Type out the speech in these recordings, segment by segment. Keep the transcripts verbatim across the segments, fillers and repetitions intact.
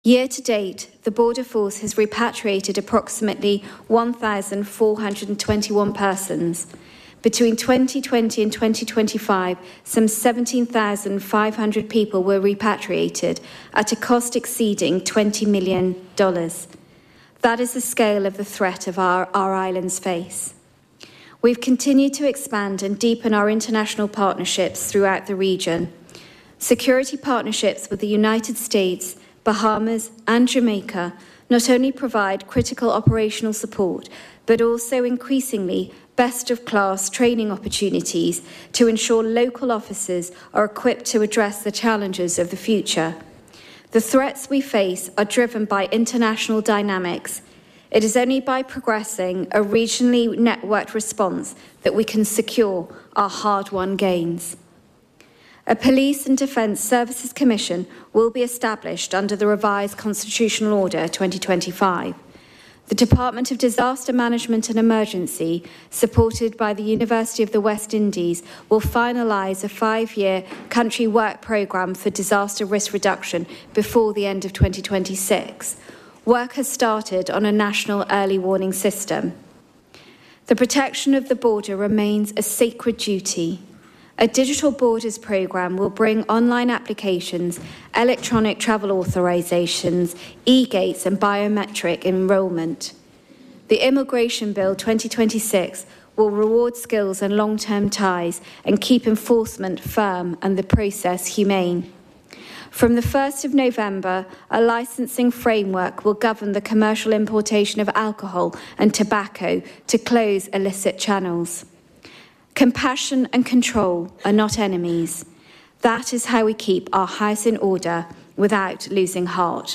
Year to date, the Border Force has repatriated approximately one thousand four hundred twenty-one persons. Between twenty twenty and twenty twenty-five, some seventeen thousand five hundred people were repatriated at a cost exceeding twenty million dollars. That is the scale of the threat of our, our islands face. We've continued to expand and deepen our international partnerships throughout the region. Security partnerships with the United States, Bahamas and Jamaica not only provide critical operational support, but also increasingly best-of-class training opportunities to ensure local officers are equipped to address the challenges of the future. The threats we face are driven by international dynamics. It is only by progressing a regionally networked response that we can secure our hard-won gains. A Police and Defence Services Commission will be established under the revised Constitutional Order twenty twenty-five. The Department of Disaster Management and Emergency, supported by the University of the West Indies, will finalise a five-year country work programme for disaster risk reduction before the end of twenty twenty-six. Work has started on a national early warning system. The protection of the border remains a sacred duty. A digital borders programme will bring online applications, electronic travel authorisations, e-gates and biometric enrolment. The Immigration Bill twenty twenty-six will reward skills and long-term ties and keep enforcement firm and the process humane. From the first of November, a licensing framework will govern the commercial importation of alcohol and tobacco to close illicit channels. Compassion and control are not enemies. That is how we keep our house in order without losing heart.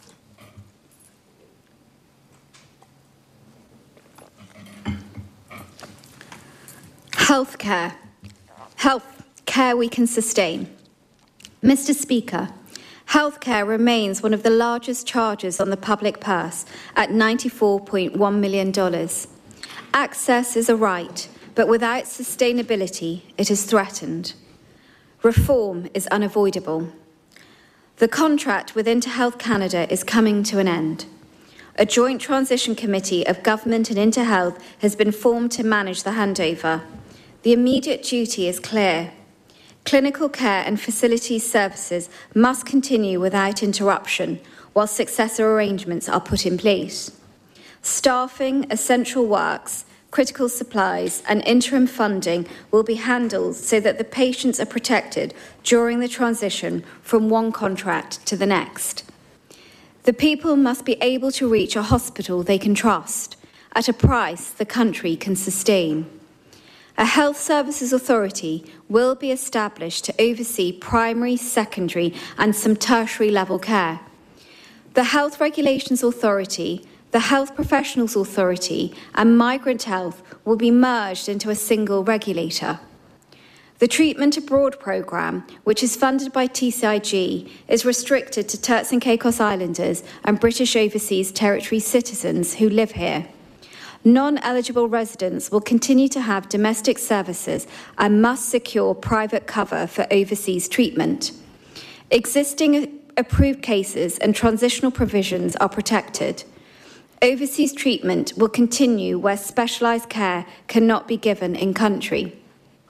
Healthcare. Health care we can sustain. Mister Speaker, healthcare remains one of the largest charges on the public purse at ninety-four point one million dollars. Access is a right, but without sustainability, it is threatened. Reform is unavoidable. The contract with InterHealth Canada is coming to an end. A joint transition committee of government and InterHealth has been formed to manage the handover. The immediate duty is clear. Clinical care and facilities services must continue without interruption while successor arrangements are put in place. Staffing, essential works, critical supplies and interim funding will be handled so that the patients are protected during the transition from one contract to the next. The people must be able to reach a hospital they can trust at a price the country can sustain. A health services authority will be established to oversee primary, secondary and some tertiary level care. The Health Regulations Authority, the Health Professionals Authority and Migrant Health will be merged into a single regulator. The Treatment Abroad programme, which is funded by T C I G, is restricted to Turks and Caicos Islanders and British Overseas Territory citizens who live here. Non-eligible residents will continue to have domestic services and must secure private cover for overseas treatment. Existing approved cases and transitional provisions are protected. Overseas treatment will continue where specialised care cannot be given in country.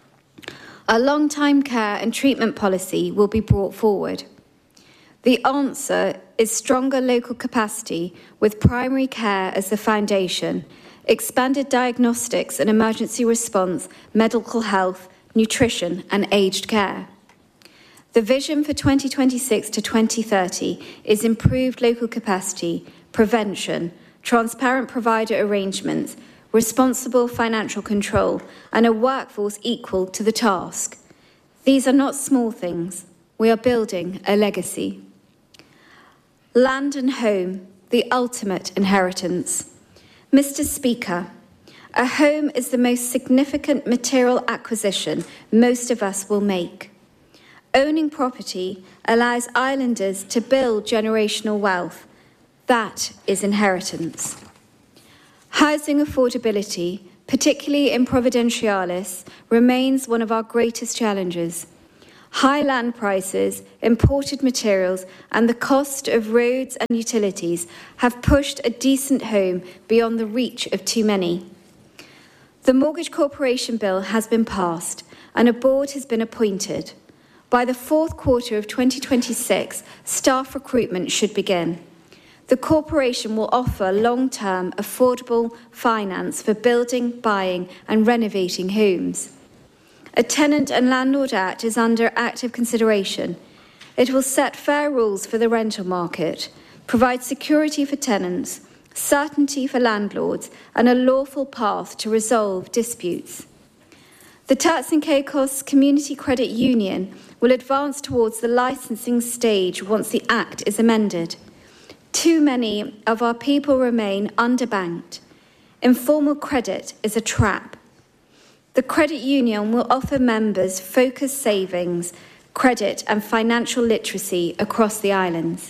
A long-time care and treatment policy will be brought forward. The answer is stronger local capacity with primary care as the foundation, expanded diagnostics and emergency response, medical health, nutrition and aged care. The vision for twenty twenty-six to twenty thirty is improved local capacity, prevention, transparent provider arrangements, responsible financial control, and a workforce equal to the task. These are not small things. We are building a legacy. Land and home, the ultimate inheritance. Mister Speaker, a home is the most significant material acquisition most of us will make. Owning property allows islanders to build generational wealth. That is inheritance. Housing affordability, particularly in Providenciales, remains one of our greatest challenges. High land prices, imported materials, and the cost of roads and utilities have pushed a decent home beyond the reach of too many. The Mortgage Corporation Bill has been passed and a board has been appointed. By the fourth quarter of twenty twenty-six, staff recruitment should begin. The corporation will offer long-term, affordable finance for building, buying and renovating homes. A Tenant and Landlord Act is under active consideration. It will set fair rules for the rental market, provide security for tenants, certainty for landlords, and a lawful path to resolve disputes. The Turks and Caicos Community Credit Union will advance towards the licensing stage once the Act is amended. Too many of our people remain underbanked. Informal credit is a trap. The credit union will offer members focused savings, credit and financial literacy across the islands.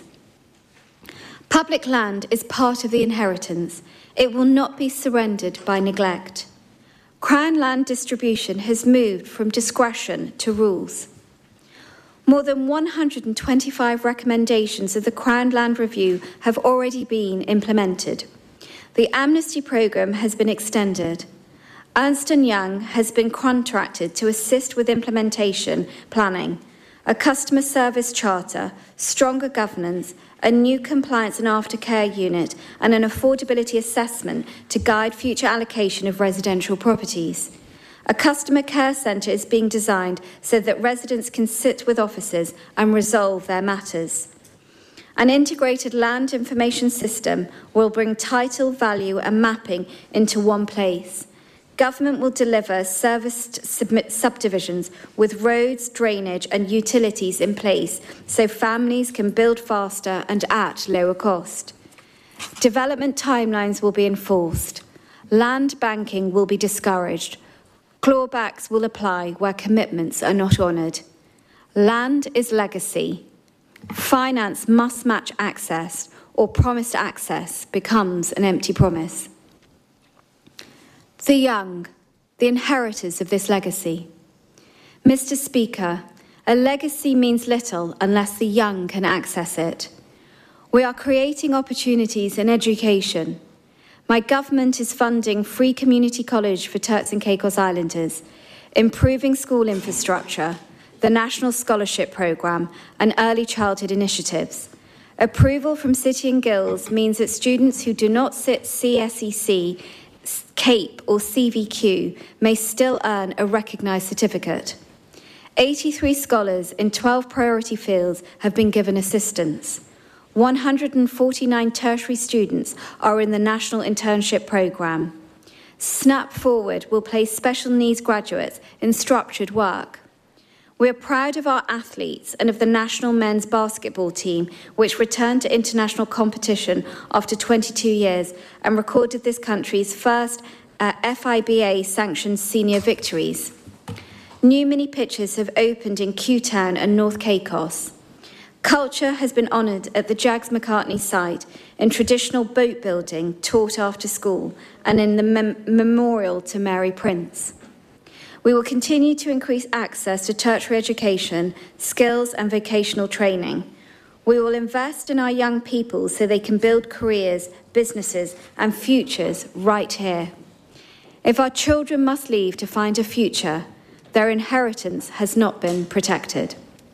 Public land is part of the inheritance. It will not be surrendered by neglect. Crown land distribution has moved from discretion to rules. More than one hundred twenty-five recommendations of the Crown Land Review have already been implemented. The amnesty programme has been extended. Ernst and Young has been contracted to assist with implementation planning, a customer service charter, stronger governance, a new compliance and aftercare unit, and an affordability assessment to guide future allocation of residential properties. A customer care centre is being designed so that residents can sit with officers and resolve their matters. An integrated land information system will bring title, value and mapping into one place. Government will deliver serviced subdivisions with roads, drainage and utilities in place so families can build faster and at lower cost. Development timelines will be enforced. Land banking will be discouraged. Clawbacks will apply where commitments are not honoured. Land is legacy. Finance must match access, or promised access becomes an empty promise. The young, the inheritors of this legacy. Mister Speaker, a legacy means little unless the young can access it. We are creating opportunities in education. My government is funding free community college for Turks and Caicos Islanders, improving school infrastructure, the National Scholarship Programme and early childhood initiatives. Approval from City and Guilds means that students who do not sit C S E C, CAPE or C V Q may still earn a recognised certificate. eighty-three scholars in twelve priority fields have been given assistance. one hundred forty-nine tertiary students are in the National Internship Programme. Snap Forward will place special needs graduates in structured work. We are proud of our athletes and of the national men's basketball team, which returned to international competition after twenty-two years and recorded this country's first uh, F I B A-sanctioned senior victories. New mini pitches have opened in Q-Town and North Caicos. Culture has been honoured at the Jags McCartney site in traditional boat building taught after school and in the mem- memorial to Mary Prince. We will continue to increase access to tertiary education, skills and vocational training. We will invest in our young people so they can build careers, businesses and futures right here. If our children must leave to find a future, their inheritance has not been protected.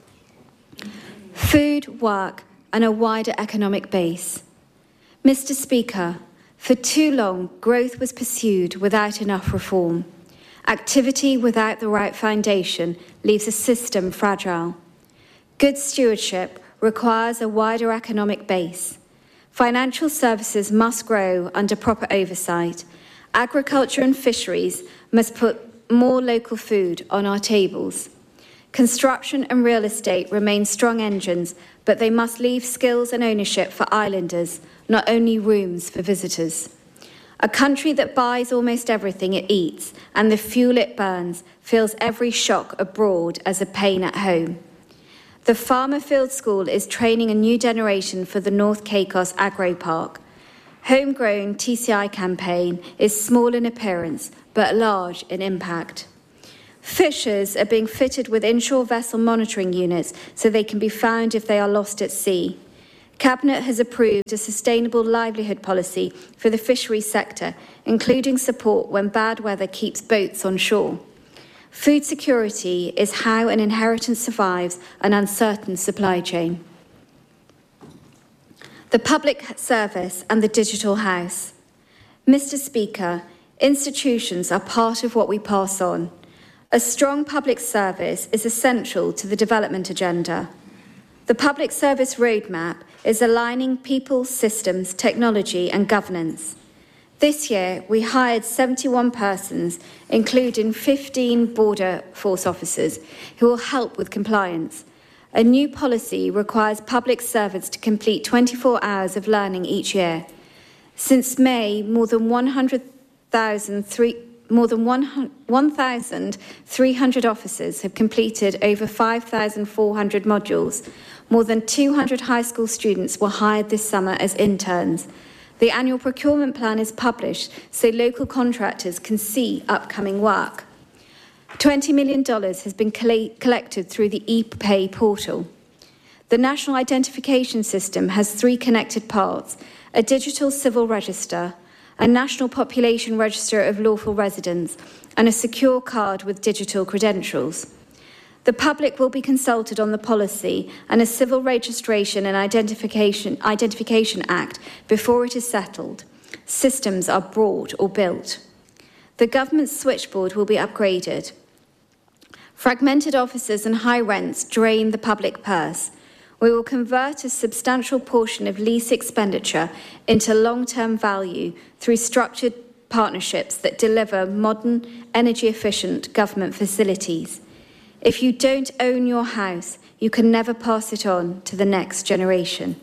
Food, work and a wider economic base. Mister Speaker, for too long growth was pursued without enough reform. Activity without the right foundation leaves a system fragile. Good stewardship requires a wider economic base. Financial services must grow under proper oversight. Agriculture and fisheries must put more local food on our tables. Construction and real estate remain strong engines, but they must leave skills and ownership for islanders, not only rooms for visitors. A country that buys almost everything it eats and the fuel it burns feels every shock abroad as a pain at home. The Farmer Field School is training a new generation for the North Caicos Agro Park. Homegrown T C I campaign is small in appearance but large in impact. Fishers are being fitted with inshore vessel monitoring units so they can be found if they are lost at sea. Cabinet has approved a sustainable livelihood policy for the fisheries sector, including support when bad weather keeps boats on shore. Food security is how an inheritance survives an uncertain supply chain. The public service and the digital house. Mister Speaker, institutions are part of what we pass on. A strong public service is essential to the development agenda. The Public Service Roadmap is aligning people, systems, technology and governance. This year, we hired seventy-one persons, including fifteen Border Force officers, who will help with compliance. A new policy requires public servants to complete twenty-four hours of learning each year. Since May, more than one hundred thousand More than one thousand three hundred officers have completed over five thousand four hundred modules. More than two hundred high school students were hired this summer as interns. The annual procurement plan is published so local contractors can see upcoming work. twenty million dollars has been coll- collected through the ePay portal. The National Identification System has three connected parts: a digital civil register, a national population register of lawful residents, and a secure card with digital credentials. The public will be consulted on the policy and a Civil Registration and Identification, Identification Act before it is settled. Systems are brought or built. The government switchboard will be upgraded. Fragmented offices and high rents drain the public purse. We will convert a substantial portion of lease expenditure into long-term value through structured partnerships that deliver modern, energy-efficient government facilities. If you don't own your house, you can never pass it on to the next generation.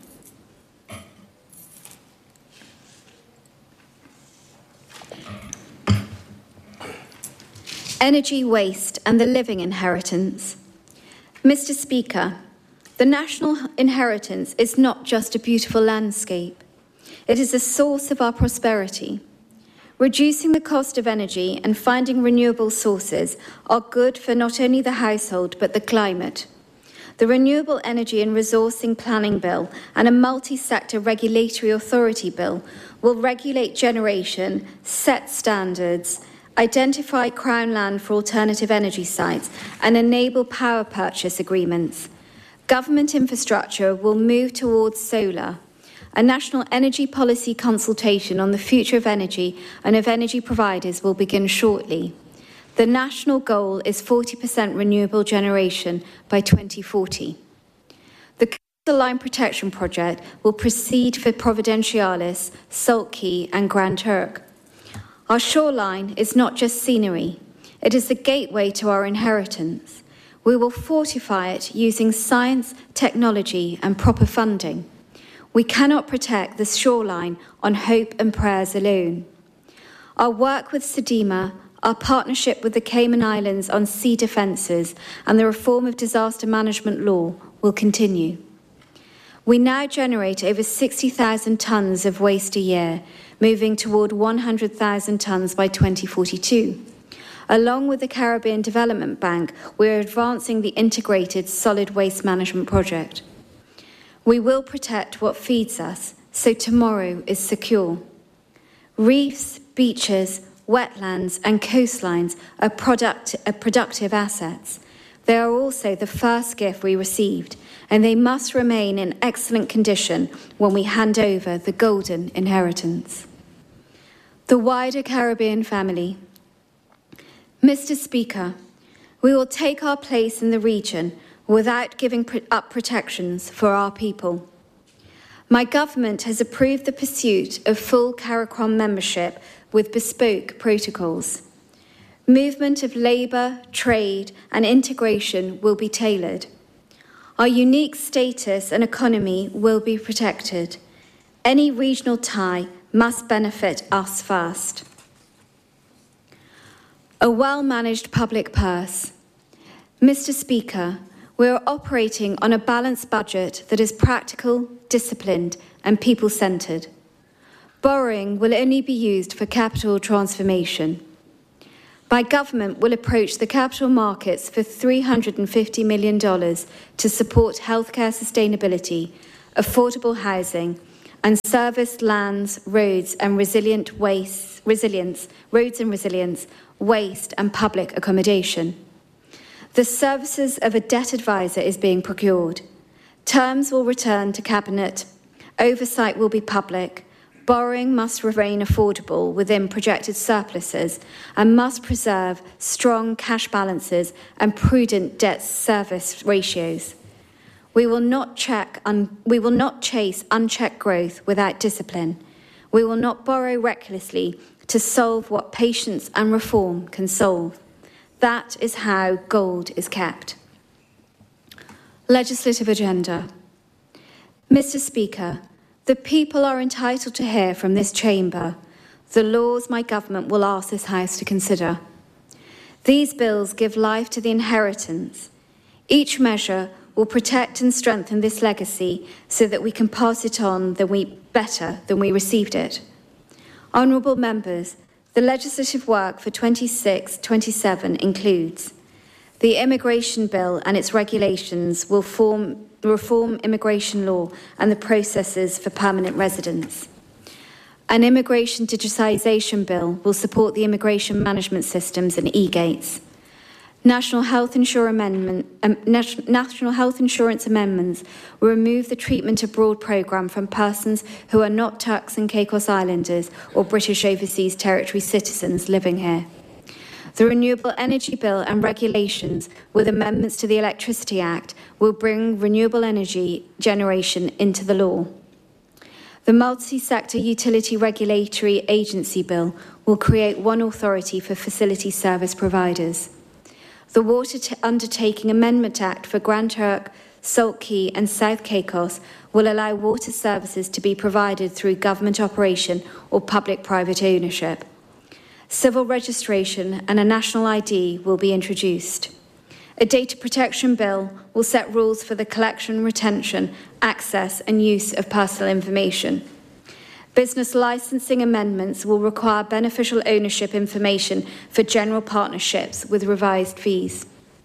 Energy waste and the living inheritance. Mister Speaker, the national inheritance is not just a beautiful landscape. It is a source of our prosperity. Reducing the cost of energy and finding renewable sources are good for not only the household but the climate. The Renewable Energy and Resourcing Planning Bill and a multi-sector regulatory authority bill will regulate generation, set standards, identify Crown land for alternative energy sites and enable power purchase agreements. Government infrastructure will move towards solar. A national energy policy consultation on the future of energy and of energy providers will begin shortly. The national goal is forty percent renewable generation by twenty forty. The Coastal Line Protection Project will proceed for Providenciales, Salt Key and Grand Turk. Our shoreline is not just scenery, it is the gateway to our inheritance. We will fortify it using science, technology and proper funding. We cannot protect the shoreline on hope and prayers alone. Our work with SEDEMA, our partnership with the Cayman Islands on sea defences and the reform of disaster management law will continue. We now generate over sixty thousand tonnes of waste a year, moving toward one hundred thousand tonnes by twenty forty-two. Along with the Caribbean Development Bank, we are advancing the Integrated Solid Waste Management Project. We will protect what feeds us, so tomorrow is secure. Reefs, beaches, wetlands and coastlines are, product, are productive assets. They are also the first gift we received, and they must remain in excellent condition when we hand over the golden inheritance. The wider Caribbean family. Mister Speaker, we will take our place in the region without giving up protections for our people. My government has approved the pursuit of full CARICOM membership with bespoke protocols. Movement of labour, trade and integration will be tailored. Our unique status and economy will be protected. Any regional tie must benefit us first. A well-managed public purse. Mister Speaker, we are operating on a balanced budget that is practical, disciplined and people-centred. Borrowing will only be used for capital transformation. My government will approach the capital markets for three hundred fifty million dollars to support healthcare sustainability, affordable housing, and serviced lands, roads and resilient waste, resilience, roads and resilience, waste and public accommodation. The services of a debt advisor is being procured. Terms will return to Cabinet. Oversight will be public. Borrowing must remain affordable within projected surpluses and must preserve strong cash balances and prudent debt service ratios. We will not check un- we will not chase unchecked growth without discipline. We will not borrow recklessly to solve what patience and reform can solve. That is how gold is kept. Legislative agenda. Mister Speaker, the people are entitled to hear from this chamber the laws my government will ask this House to consider. These bills give life to the inheritance. Each measure will protect and strengthen this legacy so that we can pass it on than we, better than we received it. Honourable members, the legislative work for twenty-six twenty-seven includes the Immigration Bill and its regulations will form, reform immigration law and the processes for permanent residence. An Immigration Digitisation Bill will support the immigration management systems and e-gates. National Health, Amendment, um, National Health Insurance Amendments will remove the treatment abroad programme from persons who are not Turks and Caicos Islanders or British Overseas Territory citizens living here. The Renewable Energy Bill and regulations, with amendments to the Electricity Act, will bring renewable energy generation into the law. The Multi-Sector Utility Regulatory Agency Bill will create one authority for facility service providers. The Water Undertaking Amendment Act for Grand Turk, Salt Key and South Caicos will allow water services to be provided through government operation or public-private ownership. Civil registration and a national I D will be introduced. A data protection bill will set rules for the collection, retention, access and use of personal information. Business licensing amendments will require beneficial ownership information for general partnerships with revised fees.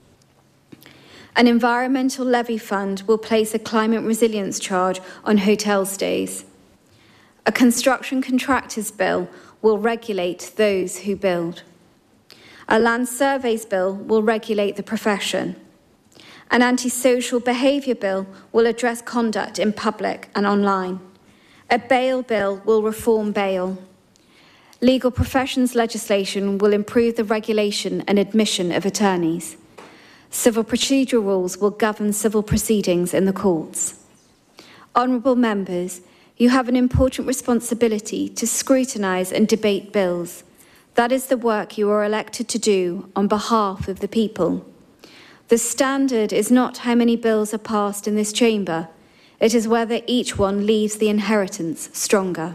An environmental levy fund will place a climate resilience charge on hotel stays. A construction contractors bill will regulate those who build. A land surveys bill will regulate the profession. An antisocial behaviour bill will address conduct in public and online. A bail bill will reform bail. Legal professions legislation will improve the regulation and admission of attorneys. Civil procedural rules will govern civil proceedings in the courts. Honourable members, you have an important responsibility to scrutinise and debate bills. That is the work you are elected to do on behalf of the people. The standard is not how many bills are passed in this chamber. It is whether each one leaves the inheritance stronger.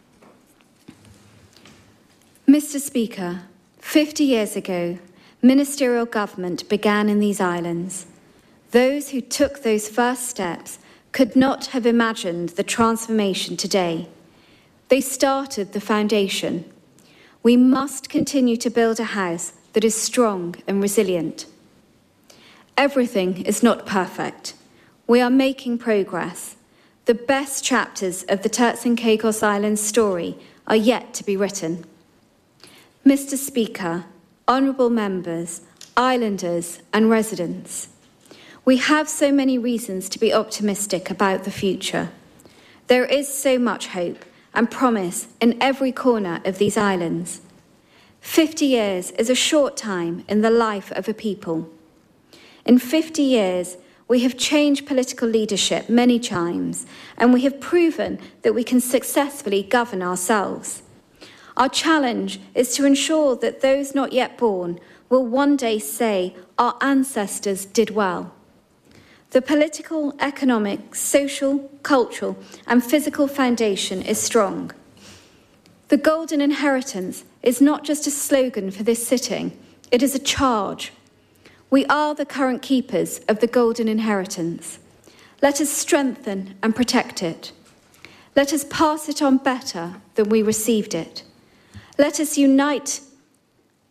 Mister Speaker, fifty years ago, ministerial government began in these islands. Those who took those first steps could not have imagined the transformation today. They started the foundation. We must continue to build a house that is strong and resilient. Everything is not perfect. We are making progress. The best chapters of the Turks and Caicos Islands story are yet to be written. Mister Speaker, honourable members, islanders and residents, we have so many reasons to be optimistic about the future. There is so much hope and promise in every corner of these islands. Fifty years is a short time in the life of a people. In fifty years, we have changed political leadership many times, and we have proven that we can successfully govern ourselves. Our challenge is to ensure that those not yet born will one day say our ancestors did well. The political, economic, social, cultural, and physical foundation is strong. The golden inheritance is not just a slogan for this sitting, it is a charge. We are the current keepers of the golden inheritance. Let us strengthen and protect it. Let us pass it on better than we received it. Let us unite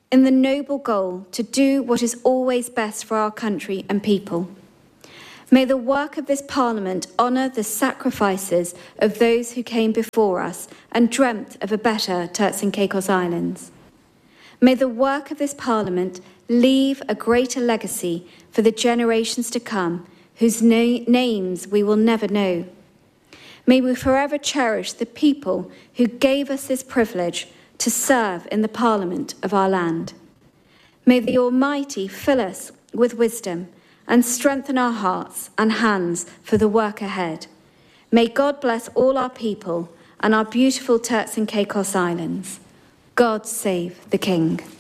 in the noble goal to do what is always best for our country and people. May the work of this Parliament honour the sacrifices of those who came before us and dreamt of a better Turks and Caicos Islands. May the work of this Parliament leave a greater legacy for the generations to come, whose na- names we will never know. May we forever cherish the people who gave us this privilege to serve in the Parliament of our land. May the Almighty fill us with wisdom and strengthen our hearts and hands for the work ahead. May God bless all our people and our beautiful Turks and Caicos Islands. God save the King.